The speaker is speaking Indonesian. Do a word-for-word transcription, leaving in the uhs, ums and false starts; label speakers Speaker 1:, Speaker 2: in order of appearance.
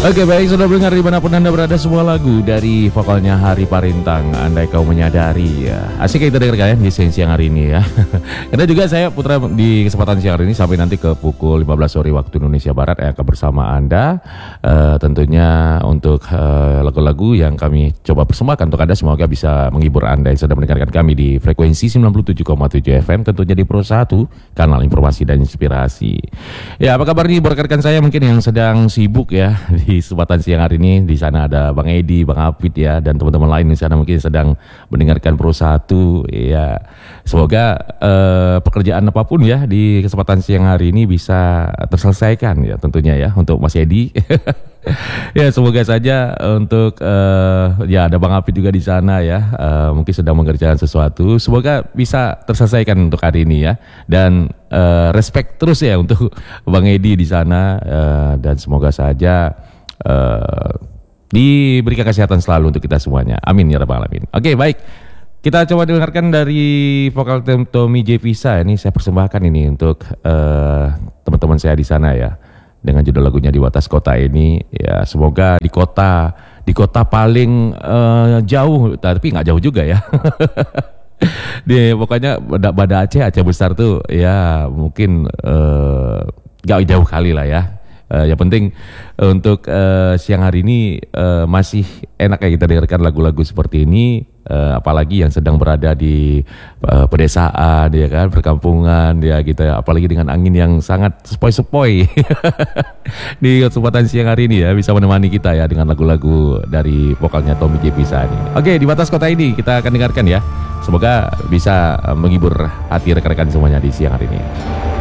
Speaker 1: Oke, baik, sudah mendengar dimanapun Anda berada, semua lagu dari vokalnya Hari Parintang, Andai Kau Menyadari ya. Asik kita dengarkan ya di siang hari ini ya. Karena juga saya Putra di kesempatan siang hari ini sampai nanti ke pukul lima belas sore waktu Indonesia Barat ya, akan bersama Anda uh, tentunya untuk uh, lagu-lagu yang kami coba persembahkan untuk Anda, semoga bisa menghibur Anda yang sedang mendengarkan kami di frekuensi sembilan puluh tujuh koma tujuh F M, tentunya di Pro satu, kanal informasi dan inspirasi. Ya, apa kabar nih rekan-rekan saya mungkin yang sedang sibuk ya di kesempatan siang hari ini. Di sana ada Bang Edi, Bang Apit ya, dan teman-teman lain di sana mungkin sedang mendengarkan Pro satu ya. Semoga eh, pekerjaan apapun ya di kesempatan siang hari ini bisa terselesaikan ya tentunya ya untuk Mas Edi. Ya, semoga saja untuk uh, ya ada Bang Apit juga di sana ya, uh, mungkin sedang mengerjakan sesuatu, semoga bisa terselesaikan untuk hari ini ya, dan uh, respect terus ya untuk Bang Edi di sana, uh, dan semoga saja uh, diberikan kesehatan selalu untuk kita semuanya, amin ya rabbal alamin. Oke, baik, kita coba dengarkan dari vokal Tommy J Visa. Ini saya persembahkan ini untuk uh, teman-teman saya di sana ya, dengan judul lagunya Di Batas Kota ini ya. Semoga di kota di kota paling uh, jauh, tapi nggak jauh juga ya. Di pokoknya Bada, Bada Aceh, Aceh besar tuh ya, mungkin nggak uh, jauh kali lah ya. Uh, yang penting uh, untuk uh, siang hari ini uh, masih enak ya kita dengarkan lagu-lagu seperti ini, uh, apalagi yang sedang berada di uh, pedesaan ya kan, perkampungan ya gitu ya, apalagi dengan angin yang sangat sepoi-sepoi. Di kesempatan siang hari ini ya bisa menemani kita ya dengan lagu-lagu dari vokalnya Tommy J Visa ini. Oke, Di Batas Kota ini kita akan dengarkan ya. Semoga bisa uh, menghibur hati rekan-rekan semuanya di siang hari ini.